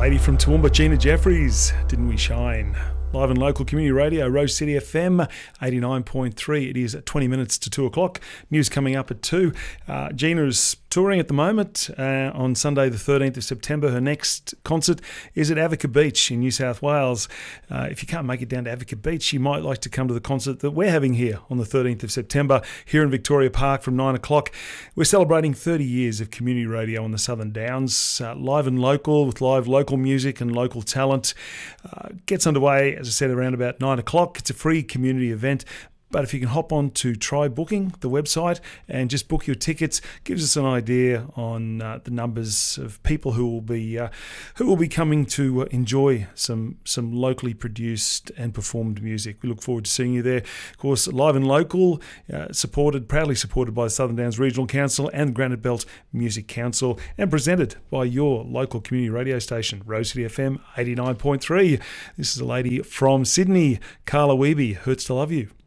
Lady from Toowoomba, Gina Jeffries, Didn't We Shine? Live and local community radio, Rose City FM 89.3. It is 20 minutes to 2 o'clock. News coming up at 2. Gina is touring at the moment on Sunday the 13th of September. Her next concert is at Avoca Beach in New South Wales. If you can't make it down to Avoca Beach, you might like to come to the concert that we're having here on the 13th of September here in Victoria Park from 9 o'clock. We're celebrating 30 years of community radio on the Southern Downs, live and local with live local music and local talent. Gets underway, as I said, around about 9 o'clock. It's a free community event. But if you can hop on to Try Booking, the website, and just book your tickets, gives us an idea on the numbers of people who will be coming to enjoy some locally produced and performed music. We look forward to seeing you there. Of course, live and local, proudly supported by the Southern Downs Regional Council and Granite Belt Music Council, and presented by your local community radio station, Rose City FM 89.3. This is a lady from Sydney, Carla Wiebe. Hurts to Love You.